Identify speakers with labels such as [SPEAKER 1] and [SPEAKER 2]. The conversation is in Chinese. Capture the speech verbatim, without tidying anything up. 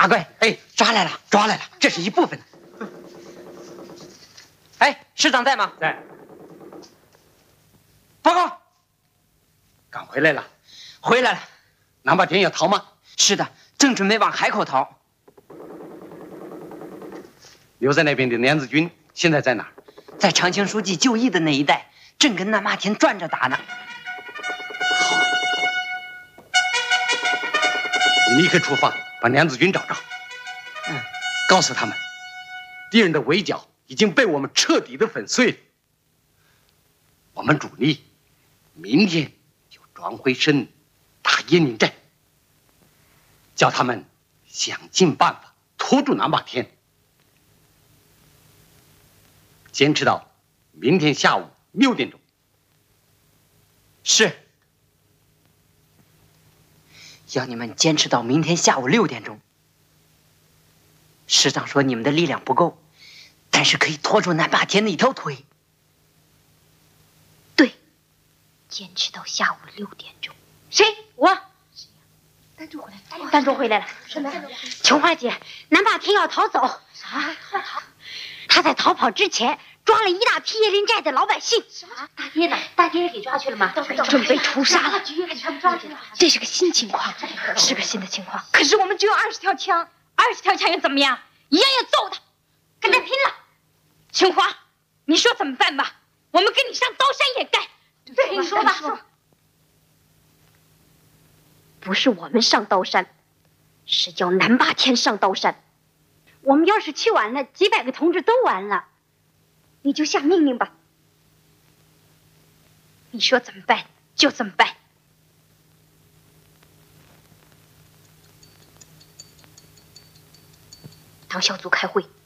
[SPEAKER 1] 阿贵，哎，抓来了，抓来了，这是一部分。哎，师长在吗？
[SPEAKER 2] 在。
[SPEAKER 1] 报告。
[SPEAKER 3] 赶回来了。
[SPEAKER 1] 回来了。
[SPEAKER 3] 南霸天要逃吗？
[SPEAKER 1] 是的，正准备往海口逃。
[SPEAKER 3] 留在那边的梁子军现在在哪儿？
[SPEAKER 1] 在长青书记就义的那一带，正跟南霸天转着打呢。
[SPEAKER 3] 好，你立刻出发，把梁子军找着。
[SPEAKER 1] 嗯，
[SPEAKER 3] 告诉他们，敌人的围剿已经被我们彻底的粉碎了。我们主力明天就转回身打鄢陵寨，叫他们想尽办法拖住南霸天。坚持到明天下午六点钟。
[SPEAKER 1] 是。要你们坚持到明天下午六点钟。师长说你们的力量不够，但是可以拖住南霸天的一条腿。
[SPEAKER 4] 对，坚持到下午六点钟。
[SPEAKER 5] 谁？我。
[SPEAKER 4] 丹珠回来了。丹珠回来了。什么？琼花姐，南霸天要逃走。
[SPEAKER 5] 啥？要逃？
[SPEAKER 4] 他在逃跑之前抓了一大批鄢陵寨的老百姓。
[SPEAKER 5] 什么？大爹呢？大爹也给抓去了吗？
[SPEAKER 4] 准备屠杀了。
[SPEAKER 5] 全部抓去了。
[SPEAKER 4] 这是个新情况，是个新的情况。
[SPEAKER 5] 可是我们只有二十条枪，二十条枪又怎么样？一样要揍他，跟他拼了。琼花，你说怎么办吧？我们跟你上刀山也干。对，你说吧。说。
[SPEAKER 4] 不是我们上刀山，是叫南霸天上刀山。我们要是去晚了，几百个同志都完了。你就下命令吧。你说怎么办就怎么办。党小组开会。